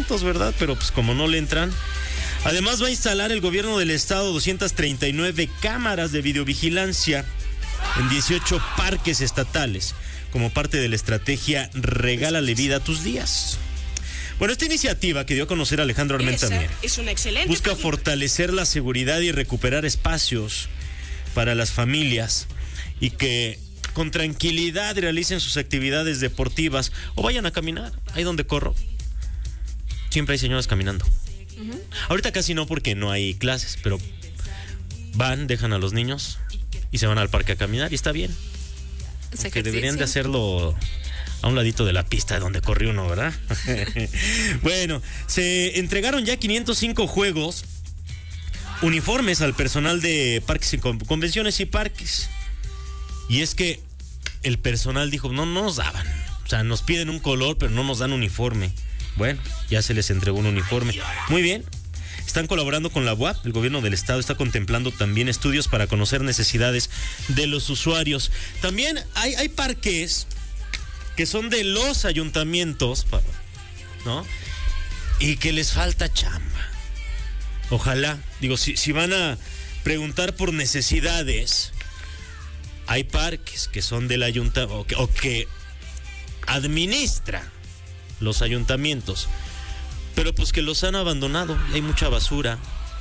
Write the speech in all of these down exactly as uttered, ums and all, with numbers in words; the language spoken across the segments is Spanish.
ayuntamientos, ¿verdad? Pero pues como no le entran. Además va a instalar el gobierno del estado doscientas treinta y nueve cámaras de videovigilancia en dieciocho parques estatales, como parte de la estrategia Regálale vida a tus días. Bueno, esta iniciativa que dio a conocer Alejandro Armenta Mier es una excelente busca pregunta. fortalecer la seguridad y recuperar espacios para las familias y que con tranquilidad realicen sus actividades deportivas o vayan a caminar, ahí donde corro. Siempre hay señoras caminando. Uh-huh. Ahorita casi no porque no hay clases, pero van, dejan a los niños y se van al parque a caminar y está bien. Que deberían de hacerlo a un ladito de la pista donde corrió uno, ¿verdad? Bueno, se entregaron ya quinientos cinco juegos, uniformes al personal de parques y convenciones y parques. Y es que el personal dijo, no, no nos daban. O sea, nos piden un color, pero no nos dan uniforme. Bueno, ya se les entregó un uniforme. Muy bien. Están colaborando con la U A P. El gobierno del estado está contemplando también estudios para conocer necesidades de los usuarios. También hay, hay parques que son de los ayuntamientos, ¿no? Y que les falta chamba. Ojalá, digo, si, si van a preguntar por necesidades, hay parques que son del ayuntamiento o que, o que administra los ayuntamientos, pero pues que los han abandonado, hay mucha basura,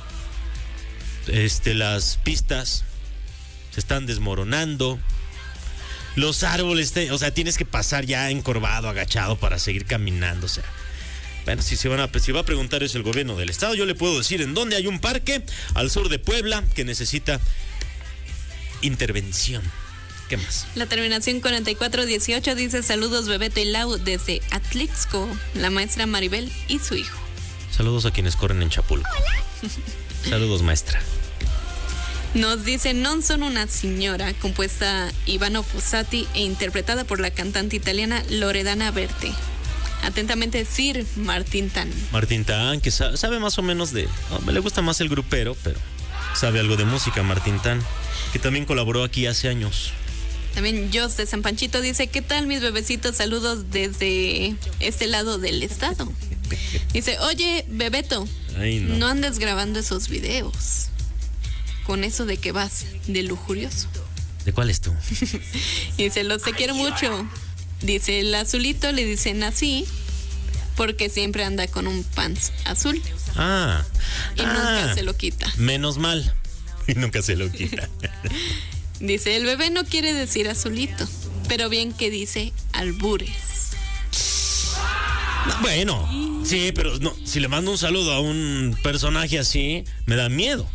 este, las pistas se están desmoronando, los árboles, te, o sea, tienes que pasar ya encorvado, agachado para seguir caminando, o sea, bueno, si se van a, si va a preguntar eso el gobierno del estado, yo le puedo decir en dónde hay un parque al sur de Puebla que necesita intervención. ¿Qué más? La terminación cuarenta y cuatro dieciocho dice saludos Bebeto y Lau desde Atlixco, la maestra Maribel y su hijo. Saludos a quienes corren en Chapulco. Saludos, maestra. Nos dice Non son una señora, compuesta Ivano Fossati e interpretada por la cantante italiana Loredana Berti. Atentamente, Sir Martín Tan. Martín Tan, que sabe, sabe más o menos de... Oh, me le gusta más el grupero, pero sabe algo de música, Martín Tan, que también colaboró aquí hace años. También Jos de San Panchito dice, ¿qué tal mis bebecitos? Saludos desde este lado del estado. Dice, oye, Bebeto, Ay, no. no andes grabando esos videos con eso de que vas de lujurioso. ¿De cuál es tú? Dice, los te quiero mucho. Dice, el azulito le dicen así porque siempre anda con un pants azul. Ah. Y ah, nunca se lo quita. Menos mal. Y nunca se lo quita. Dice, el bebé no quiere decir azulito, pero bien que dice albures. No, bueno, sí, pero no, si le mando un saludo a un personaje así, me da miedo.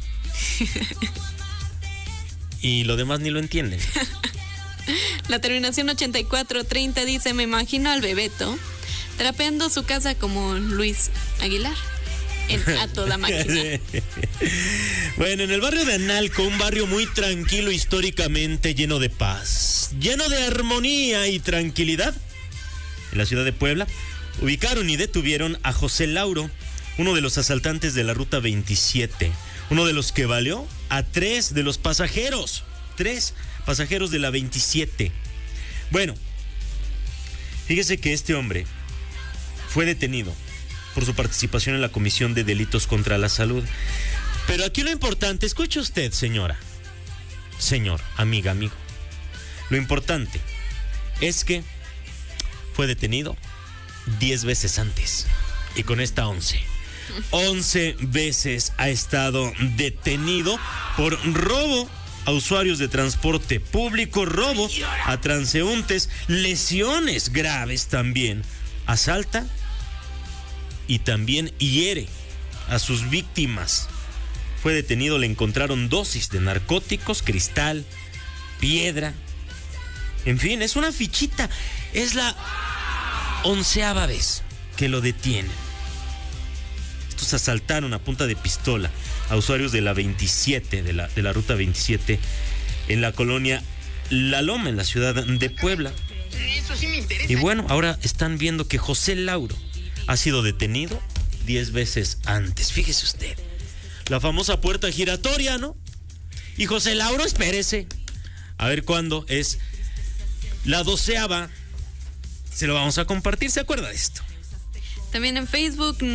Y lo demás ni lo entienden. La terminación ochenta y cuatro treinta dice, me imagino al Bebeto trapeando su casa como Luis Aguilar. En, a toda máquina. Bueno, en el barrio de Analco, un barrio muy tranquilo históricamente, lleno de paz, lleno de armonía y tranquilidad, en la ciudad de Puebla, ubicaron y detuvieron a José Lauro, uno de los asaltantes de la ruta veintisiete, uno de los que baleó a tres de los pasajeros, tres pasajeros de la veintisiete. Bueno, fíjese que este hombre fue detenido por su participación en la Comisión de Delitos contra la Salud. Pero aquí lo importante, escuche usted, señora, señor, amiga, amigo. Lo importante es que fue detenido diez veces antes y con esta once. Once veces ha estado detenido por robo a usuarios de transporte público, robo a transeúntes, lesiones graves también, asalta y también hiere a sus víctimas. Fue detenido, le encontraron dosis de narcóticos, cristal, piedra. En fin, es una fichita. Es la onceava vez que lo detienen. Estos asaltaron a punta de pistola a usuarios de la veintisiete, de la, de la ruta veintisiete, en la colonia La Loma, en la ciudad de Puebla. Eso sí me interesa. Y bueno, ahora están viendo que José Lauro ha sido detenido diez veces antes. Fíjese usted, la famosa puerta giratoria, ¿no? Y José Lauro, espérese, a ver cuándo es la doceava. Se lo vamos a compartir, ¿se acuerda de esto? También en Facebook